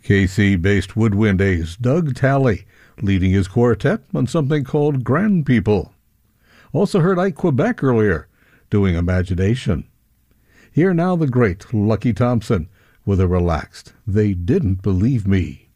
KC-based woodwind ace Doug Talley leading his quartet on something called Grand People. Also heard Ike Quebec earlier, doing Imagination. Here now the great Lucky Thompson with a relaxed They Didn't Believe Me.